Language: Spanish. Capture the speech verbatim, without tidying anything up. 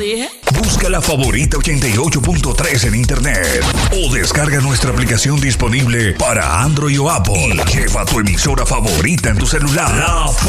dije? Busca la favorita ochenta y ocho punto tres en internet o descarga nuestra aplicación disponible para Android o Apple. Y lleva tu emisora favorita en tu celular. La